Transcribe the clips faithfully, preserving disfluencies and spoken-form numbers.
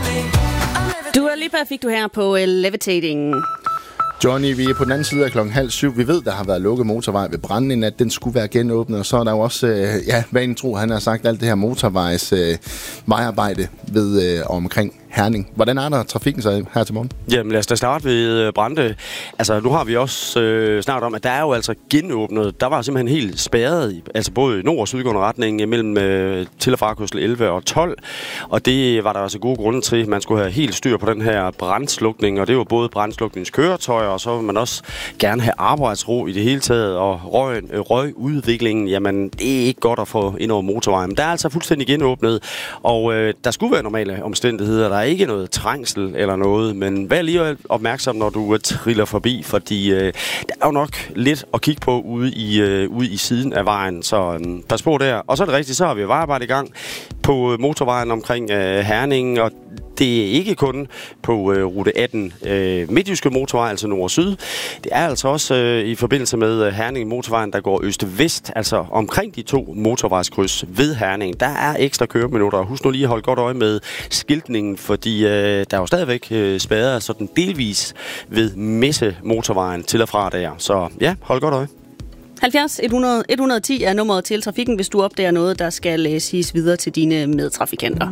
Dua Lipa fik du her på uh, Levitating. Johnny, vi er på den anden side af klokken halv syv. Vi ved, der har været lukket motorvej ved Brande i nat. Den skulle være genåbnet, og så er der jo også, øh, ja, vanen tro, han har sagt alt det her motorvejs øh, vejarbejde ved øh, omkring Herning. Hvordan er der trafikken så her til morgen? Jamen lad os da starte ved Brande. Altså nu har vi også øh, snart om, at der er jo altså genåbnet. Der var simpelthen helt spærret, altså både i nord- og sydgående retning mellem øh, til- og frakørsel elleve og tolv. Og det var der altså gode grunde til. Man skulle have helt styr på den her brandslukning, og det var både brandslukningskøretøjer, og så vil man også gerne have arbejdsro i det hele taget. Og røg, øh, røgudviklingen, jamen det er ikke godt at få ind over motorvejen. Men der er altså fuldstændig genåbnet, og øh, der skulle være normale omstændigheder. Der er ikke noget trængsel eller noget, men vær lige opmærksom, når du triller forbi, fordi øh, der er jo nok lidt at kigge på ude i, øh, ude i siden af vejen, så øh, pas på der. Og så er det rigtigt, så har vi vejarbejde i gang på motorvejen omkring øh, Herning, og det er ikke kun på øh, rute atten øh, midtjyske motorvej, altså nord og syd. Det er altså også øh, i forbindelse med øh, Herning motorvejen, der går øst-vest, altså omkring de to motorvejskryds ved Herning. Der er ekstra køreminutter. Husk nu lige at holde godt øje med skiltningen, fordi øh, der er jo stadigvæk øh, spærret sådan delvis ved Messe motorvejen til og fra der. Så ja, hold godt øje. halvfjerds et hundrede et hundrede og ti er nummeret til trafikken, hvis du opdager noget, der skal uh, siges videre til dine medtrafikanter.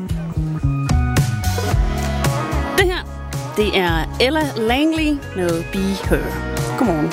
Det her, det er Ella Langley med Be Her. Godmorgen.